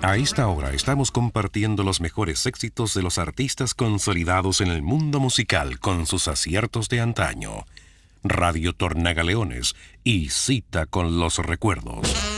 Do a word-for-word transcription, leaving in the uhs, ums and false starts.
A esta hora estamos compartiendo los mejores éxitos de los artistas consolidados en el mundo musical con sus aciertos de antaño. Radio Tornagaleones y Cita con los Recuerdos.